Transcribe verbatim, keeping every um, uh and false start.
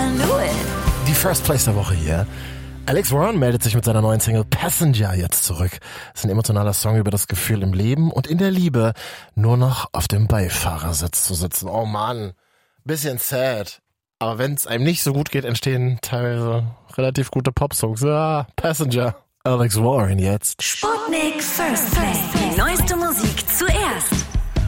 I knew it. Die First Place der Woche hier. Alex Warren meldet sich mit seiner neuen Single Passenger jetzt zurück. Das ist ein emotionaler Song über das Gefühl im Leben und in der Liebe nur noch auf dem Beifahrersitz zu sitzen. Oh Mann, bisschen sad. Aber wenn es einem nicht so gut geht, entstehen teilweise relativ gute Popsongs. Ja, Passenger. Alex Warren jetzt. Sputnik First Place. Die neueste Musik